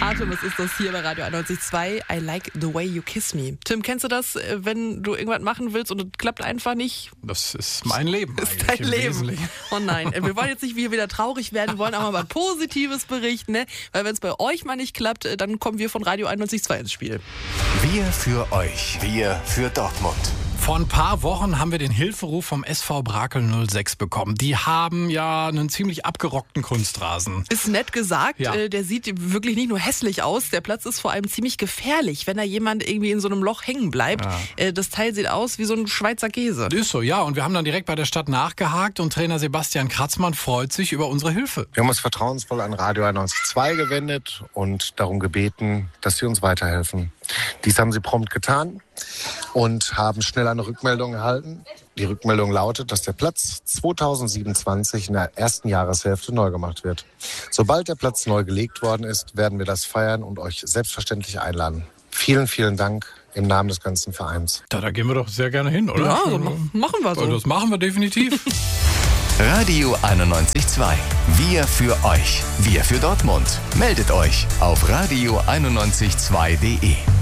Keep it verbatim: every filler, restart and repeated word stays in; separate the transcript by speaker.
Speaker 1: Artemis ist das hier bei Radio einundneunzig Komma zwei. I like the way you kiss me. Tim, kennst du das, wenn du irgendwas machen willst und es klappt einfach nicht?
Speaker 2: Das ist mein Leben.
Speaker 1: Das ist dein
Speaker 2: im
Speaker 1: Leben.
Speaker 2: Wesentlichen.
Speaker 1: Oh nein, wir wollen jetzt nicht wieder traurig werden, wir wollen auch mal was Positives berichten, ne? Weil wenn es bei euch mal nicht klappt, dann kommen wir von Radio einundneunzig Komma zwei ins Spiel.
Speaker 3: Wir für euch. Wir für Dortmund.
Speaker 2: Vor ein paar Wochen haben wir den Hilferuf vom S V Brakel null sechs bekommen. Die haben ja einen ziemlich abgerockten Kunstrasen.
Speaker 1: Ist nett gesagt,
Speaker 2: Ja.
Speaker 1: äh, der sieht wirklich nicht nur hässlich aus, der Platz ist vor allem ziemlich gefährlich, wenn da jemand irgendwie in so einem Loch hängen bleibt.
Speaker 2: Ja.
Speaker 1: Äh, das Teil sieht aus wie so ein Schweizer Käse.
Speaker 2: Ist so, ja. Und wir haben dann direkt bei der Stadt nachgehakt und Trainer Sebastian Kratzmann freut sich über unsere Hilfe.
Speaker 4: Wir haben uns vertrauensvoll an Radio einundneunzig Komma zwei gewendet und darum gebeten, dass sie uns weiterhelfen. Dies haben sie prompt getan und haben schnell eine Rückmeldung erhalten. Die Rückmeldung lautet, dass der Platz zweitausendsiebenundzwanzig in der ersten Jahreshälfte neu gemacht wird. Sobald der Platz neu gelegt worden ist, werden wir das feiern und euch selbstverständlich einladen. Vielen, vielen Dank im Namen des ganzen Vereins.
Speaker 2: Da, da gehen wir doch sehr gerne hin, oder?
Speaker 1: Ja, so ma- machen wir so.
Speaker 2: Das machen wir definitiv.
Speaker 3: Radio einundneunzig Komma zwei. Wir für euch. Wir für Dortmund. Meldet euch auf radio einundneunzig Komma zwei punkt de.